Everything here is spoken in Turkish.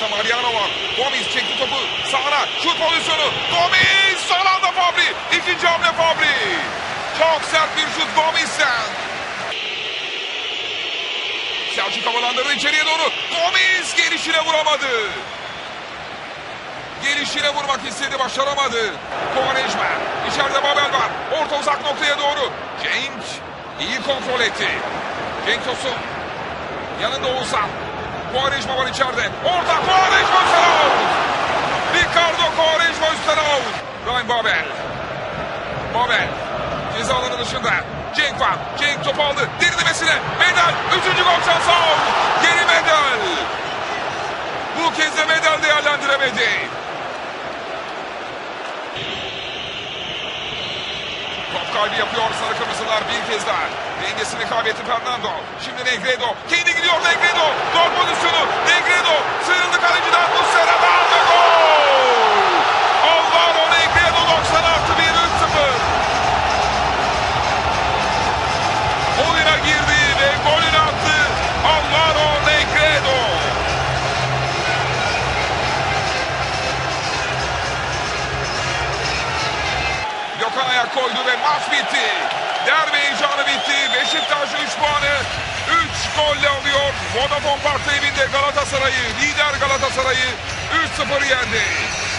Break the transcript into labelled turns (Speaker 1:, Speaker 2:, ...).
Speaker 1: tarafta Mariano var. Gomis çekti topu sağına. Şut pozisyonu. Gomis son anda Fabri. İkinci hamle Fabri. Çok sert bir şut Gomis'ten. Selçuk havalandırdı içeriye doğru. Gomis gelişine vuramadı. Gelişine vurmak istedi, başaramadı. Quaresma. İçeride Babel var. Orta uzak noktaya doğru. Cenk iyi kontrol etti. Cenk Tosun. Yanında Oğuzhan. Quaresma var içeride. Orta Quaresma üstten out. Ricardo Quaresma üstten out. Ryan Babel. Babel. Ceza alanı dışında. Cenk var. Cenk topu aldı. Derinlemesine. Medel. Üçüncü gol şansı out. Geri Medel. Bu kez de Medel değerlendiremedi. Top kaybı yapıyor sarı kırmızılar bir kez daha. Dengesini kaybetti Fernando. Şimdi Negredo. Kendi gidiyor Negredo. Gol pozisyonu. Negredo. Sıyrıldı kaleciden. Muslera'dan ve gol. Alvaro Negredo 90 artı 1 3-0. Oyuna girdi ve golünü attı. Alvaro Negredo. Gökhan ayak koydu ve maç bitti. Derbi heyecanı bitti. Beşiktaş 3 puanı 3 golle alıyor. Vodafone Park'ta evinde Galatasaray'ı, lider Galatasaray'ı 3-0 yendi.